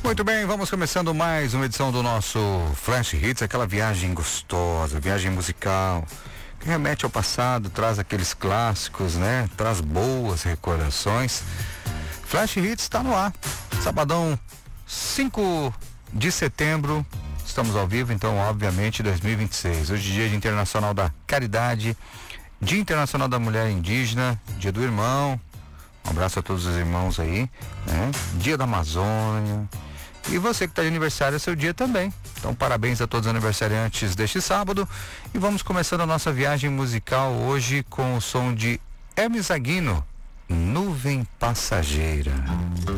Muito bem, vamos começando mais uma edição do nosso Flash Hits, aquela viagem gostosa, viagem musical, que remete ao passado, traz aqueles clássicos, né? Traz boas recordações. Flash Hits está no ar, sabadão 5 de setembro, estamos ao vivo, então, obviamente, 2026. Hoje, Dia Internacional da Caridade, Dia Internacional da Mulher Indígena, Dia do Irmão, um abraço a todos os irmãos aí, né? Dia da Amazônia. E você que está de aniversário, é seu dia também. Então, parabéns a todos os aniversariantes deste sábado. E vamos começando a nossa viagem musical hoje com o som de Hermes Aguino, Nuvem Passageira.